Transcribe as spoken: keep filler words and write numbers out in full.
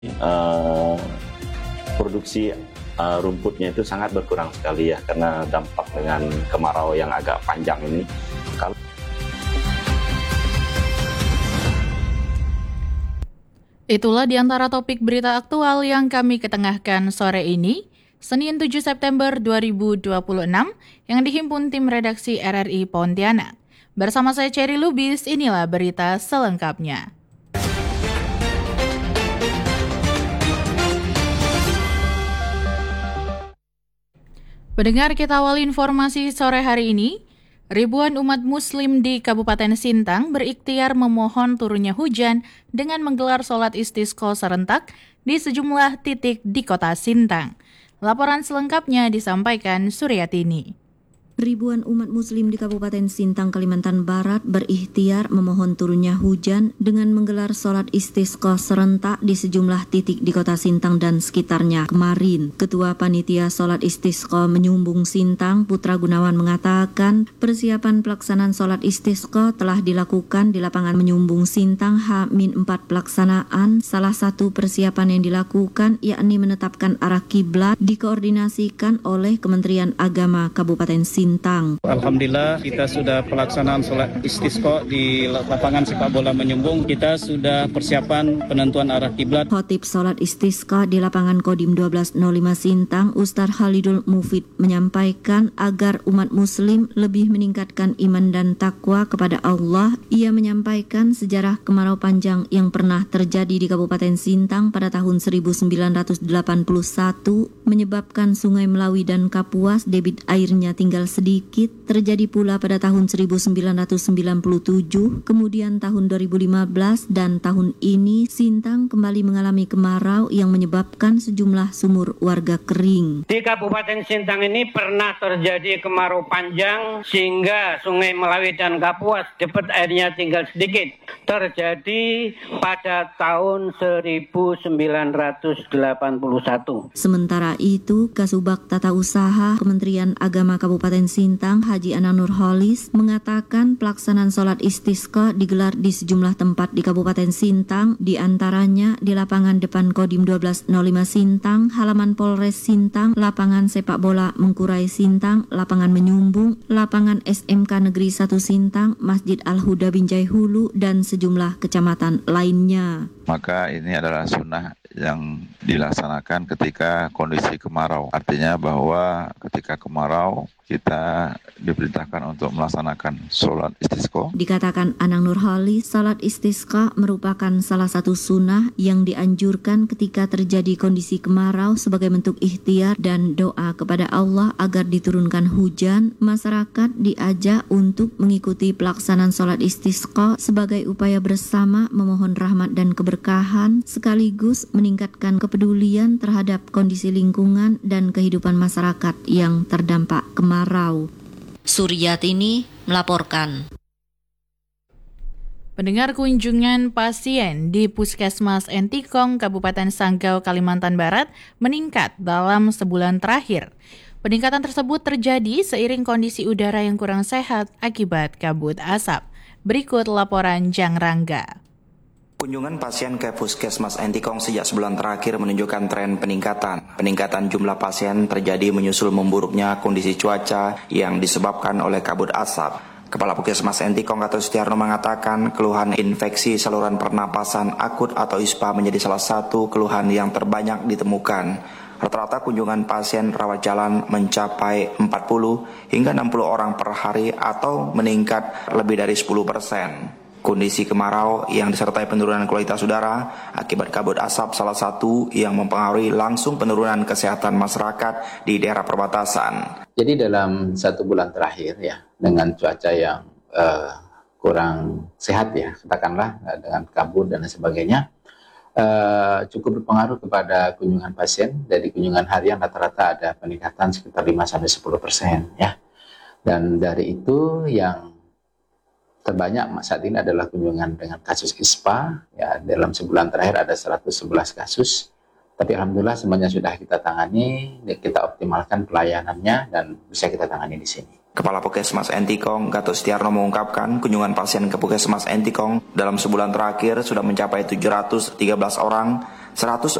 uh, produksi uh, rumputnya itu sangat berkurang sekali ya, karena dampak dengan kemarau yang agak panjang ini. Kalau Itulah di antara topik berita aktual yang kami ketengahkan sore ini, Senin tujuh September dua ribu dua puluh enam, yang dihimpun tim redaksi R R I Pontianak. Bersama saya Cherry Lubis, inilah berita selengkapnya. Pendengar, kita awal informasi sore hari ini. Ribuan umat muslim di Kabupaten Sintang berikhtiar memohon turunnya hujan dengan menggelar sholat istisqa serentak di sejumlah titik di kota Sintang. Laporan selengkapnya disampaikan Suryatini. Ribuan umat muslim di Kabupaten Sintang, Kalimantan Barat berikhtiar memohon turunnya hujan dengan menggelar sholat istisqa serentak di sejumlah titik di kota Sintang dan sekitarnya kemarin. Ketua Panitia Sholat Istisqa Menyumbung Sintang, Putra Gunawan, mengatakan persiapan pelaksanaan sholat istisqa telah dilakukan di lapangan Menyumbung Sintang H empat pelaksanaan. Salah satu persiapan yang dilakukan yakni menetapkan arah kiblat dikoordinasikan oleh Kementerian Agama Kabupaten Sintang. Alhamdulillah kita sudah pelaksanaan sholat istisqa di lapangan sepak bola Menyumbung. Kita sudah persiapan penentuan arah kiblat. Khotib sholat istisqa di lapangan Kodim dua belas nol lima Sintang, Ustaz Khalidul Mufid, menyampaikan agar umat muslim lebih meningkatkan iman dan takwa kepada Allah. Ia menyampaikan sejarah kemarau panjang yang pernah terjadi di Kabupaten Sintang pada tahun seribu sembilan ratus delapan puluh satu menyebabkan Sungai Melawi dan Kapuas debit airnya tinggal sedikit. Terjadi pula pada tahun seribu sembilan ratus sembilan puluh tujuh, kemudian tahun dua ribu lima belas, dan tahun ini Sintang kembali mengalami kemarau yang menyebabkan sejumlah sumur warga kering. Di Kabupaten Sintang ini pernah terjadi kemarau panjang sehingga Sungai Melawi dan Kapuas debit airnya tinggal sedikit. Terjadi pada tahun seribu sembilan ratus delapan puluh satu. Sementara itu, Kasubag Tata Usaha Kementerian Agama Kabupaten Sintang, Haji Anang Nurholis, mengatakan pelaksanaan sholat istisqa digelar di sejumlah tempat di Kabupaten Sintang, di antaranya di lapangan depan Kodim dua belas nol lima Sintang, halaman Polres Sintang, lapangan sepak bola Mengkurai Sintang, lapangan Menyumbung, lapangan S M K Negeri satu Sintang, Masjid Al-Huda Binjai Hulu, dan sejumlah kecamatan lainnya. Maka ini adalah sunnah yang dilaksanakan ketika kondisi kemarau. Artinya bahwa ketika kemarau kita diperintahkan untuk melaksanakan sholat istisqa. Dikatakan Anang Nurholis, sholat istisqa merupakan salah satu sunnah yang dianjurkan ketika terjadi kondisi kemarau sebagai bentuk ikhtiar dan doa kepada Allah agar diturunkan hujan. Masyarakat diajak untuk mengikuti pelaksanaan sholat istisqa sebagai upaya bersama memohon rahmat dan keberkahan, sekaligus meningkatkan kepedulian terhadap kondisi lingkungan dan kehidupan masyarakat yang terdampak kemarau. Suryatini melaporkan. Pendengar, kunjungan pasien di Puskesmas Entikong, Kabupaten Sanggau, Kalimantan Barat meningkat dalam sebulan terakhir. Peningkatan tersebut terjadi seiring kondisi udara yang kurang sehat akibat kabut asap. Berikut laporan Jang Rangga. Kunjungan pasien ke Puskesmas Entikong sejak sebulan terakhir menunjukkan tren peningkatan. Peningkatan jumlah pasien terjadi menyusul memburuknya kondisi cuaca yang disebabkan oleh kabut asap. Kepala Puskesmas Entikong Gatot Setiarno mengatakan keluhan infeksi saluran pernapasan akut atau I S P A menjadi salah satu keluhan yang terbanyak ditemukan. Rata-rata kunjungan pasien rawat jalan mencapai empat puluh hingga enam puluh orang per hari atau meningkat lebih dari sepuluh persen. Kondisi kemarau yang disertai penurunan kualitas udara akibat kabut asap salah satu yang mempengaruhi langsung penurunan kesehatan masyarakat di daerah perbatasan. Jadi dalam satu bulan terakhir ya, dengan cuaca yang uh, kurang sehat ya, katakanlah uh, dengan kabut dan sebagainya, uh, cukup berpengaruh kepada kunjungan pasien. Dari kunjungan harian rata-rata ada peningkatan sekitar lima sampai sepuluh persen ya. Dan dari itu yang terbanyak saat ini adalah kunjungan dengan kasus I S P A. Ya, dalam sebulan terakhir ada seratus sebelas kasus. Tapi alhamdulillah semuanya sudah kita tangani, kita optimalkan pelayanannya dan bisa kita tangani di sini. Kepala Puskesmas Entikong, Gatot Setiarno mengungkapkan kunjungan pasien ke Puskesmas Entikong dalam sebulan terakhir sudah mencapai tujuh ratus tiga belas orang, seratus